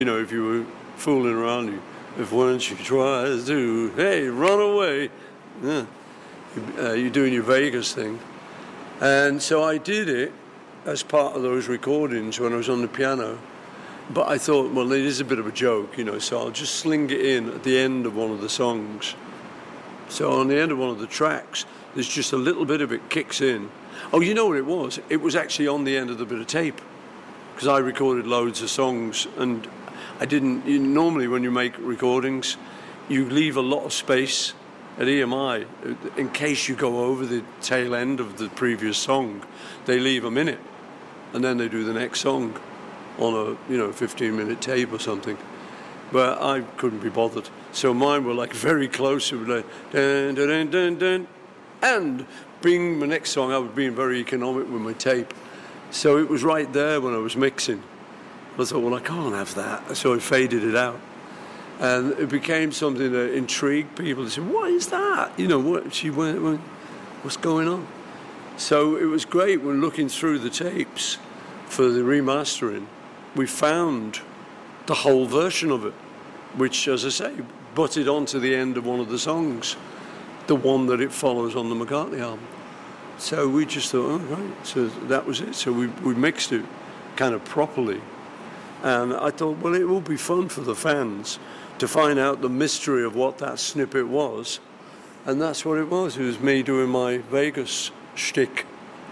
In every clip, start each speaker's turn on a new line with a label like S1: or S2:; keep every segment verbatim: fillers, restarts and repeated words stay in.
S1: You know, if you were fooling around, you, if once you try to, hey, run away, yeah, uh, you're doing your Vegas thing. And so I did it as part of those recordings when I was on the piano. But I thought, well, it is a bit of a joke, you know, so I'll just sling it in at the end of one of the songs. So on the end of one of the tracks, there's just a little bit of it kicks in. Oh, you know what it was? It was actually on the end of the bit of tape, because I recorded loads of songs, and I didn't, you, normally when you make recordings, you leave a lot of space at E M I in case you go over the tail end of the previous song. They leave a minute, and then they do the next song on a, you know, fifteen minute tape or something. But I couldn't be bothered. So mine were like very close. It was like, dun, dun, dun, dun, dun. And being my next song, I was being very economic with my tape. So it was right there when I was mixing. I thought, well, I can't have that. So I faded it out. And it became something that intrigued people. They said, what is that? You know, what, she went, what's going on? So it was great when looking through the tapes for the remastering, we found the whole version of it, which, as I say, butted onto the end of one of the songs, the one that it follows on the McCartney album. So we just thought, oh, right, so that was it. So we, we mixed it kind of properly. And I thought, well, it will be fun for the fans to find out the mystery of what that snippet was. And that's what it was. It was me doing my Vegas shtick.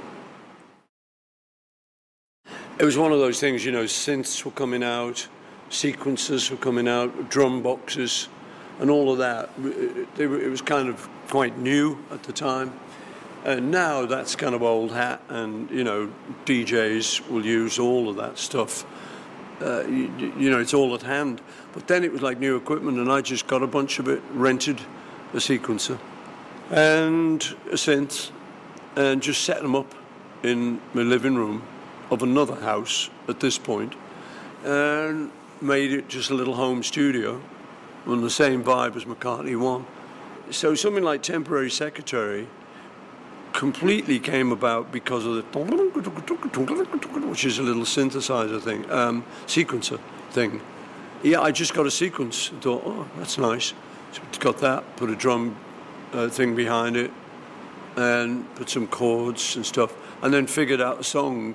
S1: It was one of those things, you know, synths were coming out, sequencers were coming out, drum boxes, and all of that. It, it was kind of quite new at the time. And now that's kind of old hat, and, you know, D Js will use all of that stuff. Uh, you, you know, it's all at hand. But then it was like new equipment, and I just got a bunch of it, rented a sequencer and a synth, and just set them up in my living room of another house at this point, and made it just a little home studio on the same vibe as McCartney one. So something like Temporary Secretary completely came about because of the, which is a little synthesizer thing, um, sequencer thing. Yeah, I just got a sequence. I thought, oh, that's nice. So got that, put a drum uh, thing behind it, and put some chords and stuff, and then figured out a song.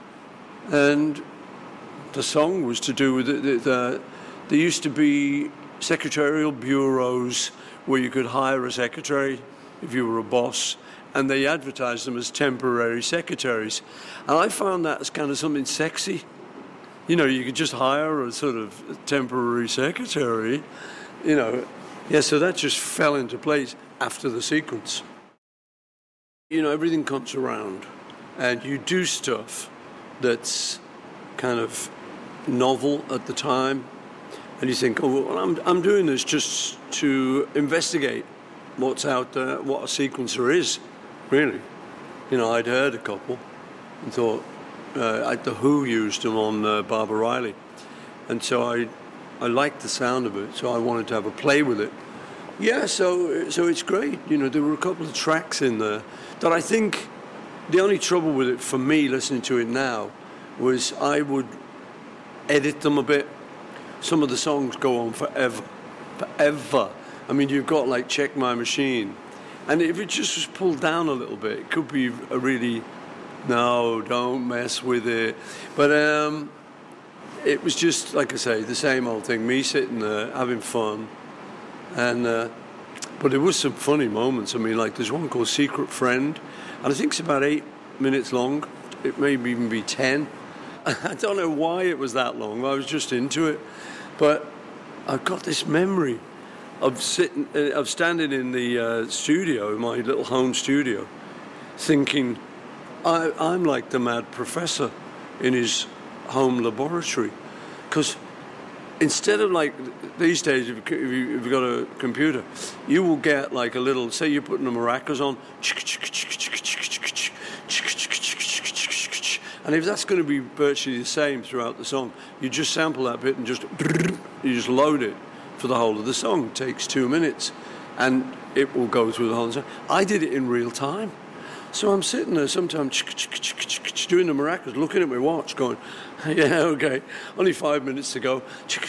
S1: And the song was to do with the, the, the there used to be secretarial bureaus where you could hire a secretary if you were a boss, and they advertised them as temporary secretaries. And I found that as kind of something sexy. You know, you could just hire a sort of temporary secretary, you know. Yeah, so that just fell into place after the sequence. You know, everything comes around, and you do stuff that's kind of novel at the time, and you think, oh, well, I'm, I'm doing this just to investigate what's out there, what a sequencer is, really. You know, I'd heard a couple and thought, uh, I, The Who used them on uh, Barbara Riley, and so I I liked the sound of it, so I wanted to have a play with it. Yeah, so so it's great. You know, there were a couple of tracks in there that I think the only trouble with it for me listening to it now was I would edit them a bit. Some of the songs go on forever, forever. I mean, you've got like Check My Machine, and if it just was pulled down a little bit, it could be a really, no, don't mess with it. But um, it was just, like I say, the same old thing, me sitting there having fun. And uh, but there was some funny moments. I mean, like there's one called Secret Friend, and I think it's about eight minutes long. It may even be ten. I don't know why it was that long. I was just into it. But I've got this memory of sitting, uh, of standing in the uh, studio, my little home studio, thinking, I, I'm like the mad professor in his home laboratory. Because instead of like these days, if, you, if you've got a computer, you will get like a little, say you're putting the maracas on, and if that's going to be virtually the same throughout the song, you just sample that bit and just, you just load it for the whole of the song. It takes two minutes and it will go through the whole song. I did it in real time. So I'm sitting there sometimes doing the maracas, looking at my watch, going, yeah, okay, only five minutes to go.